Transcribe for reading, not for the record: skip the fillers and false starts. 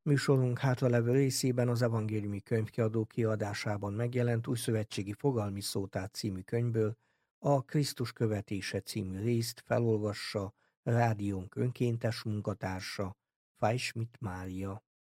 Műsorunk hátralevő részében az Evangéliumi Könyvkiadó kiadásában megjelent Újszövetségi Fogalmi Szótár című könyvből a Krisztus követése című részt felolvassa rádiónk önkéntes munkatársa, Fay Schmidt Mária.